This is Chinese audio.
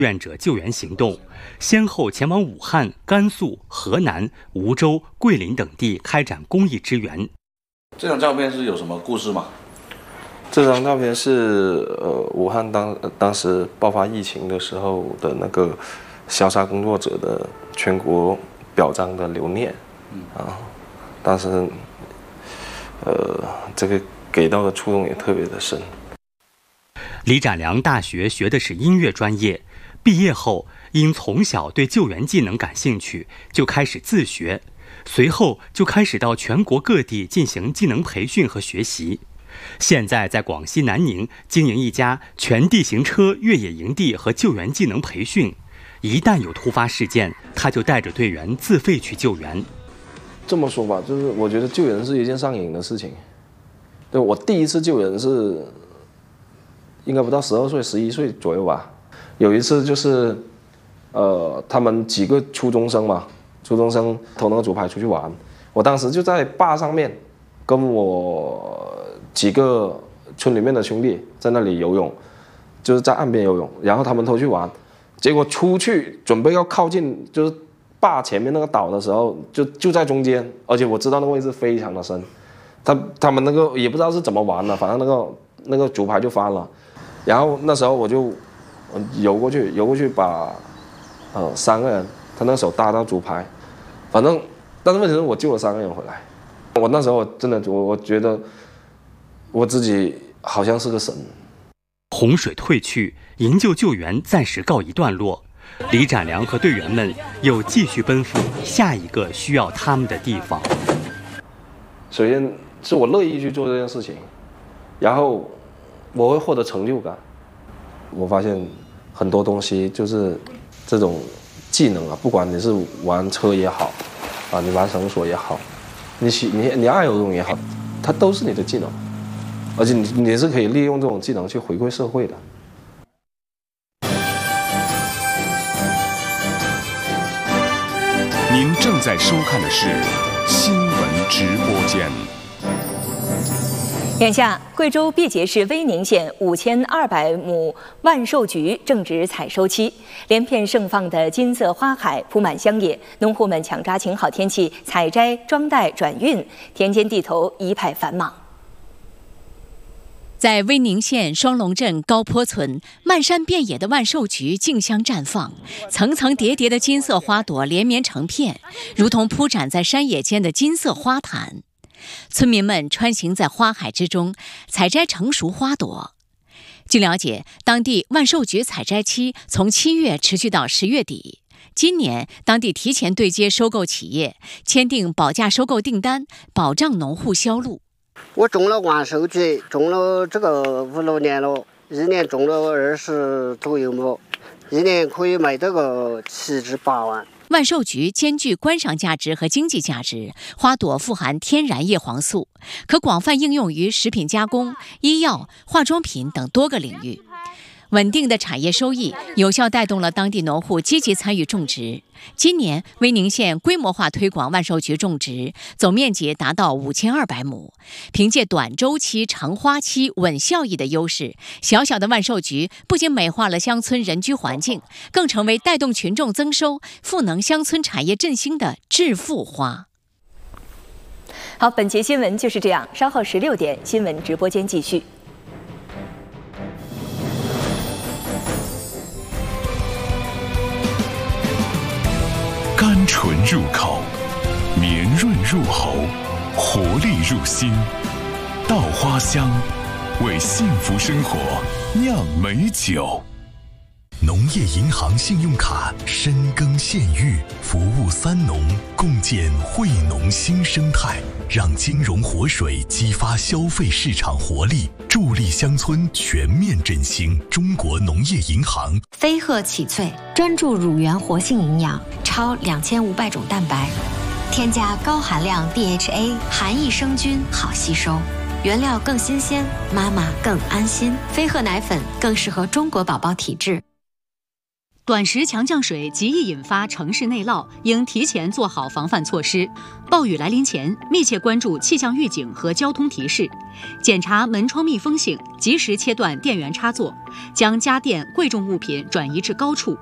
志愿者救援行动，先后前往武汉、甘肃、河南、梧州、桂林等地开展公益支援。 这张照片是有什么故事吗？ 这张照片是武汉当时爆发疫情的时候的那个消杀工作者的全国表彰的留念。当时这个给到的触动也特别的深。 李展良大学学的是音乐专业，毕业后因从小对救援技能感兴趣，就开始自学，随后就开始到全国各地进行技能培训和学习。现在在广西南宁经营一家全地形车越野营地和救援技能培训，一旦有突发事件，他就带着队员自费去救援。 这么说吧，就是我觉得救援是一件上瘾的事情。对，我第一次救援是应该不到12岁、11岁左右吧。有一次就是，他们几个初中生偷那个竹排出去玩，我当时就在坝上面，跟我几个村里面的兄弟在那里游泳，就是在岸边游泳，然后他们偷去玩，结果出去准备要靠近就是坝前面那个岛的时候，就在中间，而且我知道那个位置非常的深，他们那个也不知道是怎么玩的，反正那个竹排就翻了。然后那时候我就游过去把3个人，他那手搭到竹排，但是问题是我救了3个人回来。我那时候真的我觉得我自己好像是个神。 洪水退去，营救救援暂时告一段落，李展良和队员们又继续奔赴下一个需要他们的地方。 首先是我乐意去做这件事情，然后我会获得成就感。我发现很多东西就是这种技能啊，不管你是玩车也好，你玩绳索也好，你爱游泳也好，它都是你的技能，而且你是可以利用这种技能去回馈社会的。 您正在收看的是新闻直播间。 眼下，贵州毕节市威宁县5200亩万寿菊正值采收期，连片盛放的金色花海铺满乡野，农户们抢抓晴好天气采摘、装袋、转运，田间地头一派繁忙。 在威宁县双龙镇高坡村，漫山遍野的万寿菊竞相绽放，层层叠叠的金色花朵连绵成片，如同铺展在山野间的金色花毯。村民们穿行在花海之中，采摘成熟花朵。据了解，当地万寿菊采摘期从7月持续到10月底。今年，当地提前对接收购企业，签订保价收购订单，保障农户销路。 我种了万寿菊，种了这个5-6年了，一年种了20左右亩，一年可以卖这个7至8万。 万寿菊兼具观赏价值和经济价值，花朵富含天然叶黄素，可广泛应用于食品加工、医药、化妆品等多个领域。稳定的产业收益有效带动了当地农户积极参与种植。今年，威宁县规模化推广万寿菊种植，总面积达到5200亩。凭借短周期、长花期、稳效益的优势，小小的万寿菊不仅美化了乡村人居环境，更成为带动群众增收、赋能乡村产业振兴的致富花。 好，本节新闻就是这样，稍后16点，新闻直播间继续。 甘醇入口，绵润入喉，活力入心。稻花香，为幸福生活酿美酒。农业银行信用卡深耕县域，服务3农，共建惠农新生态，让金融活水激发消费市场活力，助力乡村全面振兴。中国农业银行。 飞鹤启萃专注乳源活性营养，超2500种蛋白，添加高含量 DHA， 含益生菌，好吸收。原料更新鲜，妈妈更安心。飞鹤奶粉更适合中国宝宝体质。 短时强降水极易引发城市内涝，应提前做好防范措施。暴雨来临前，密切关注气象预警和交通提示，检查门窗密封性，及时切断电源插座，将家电、贵重物品转移至高处，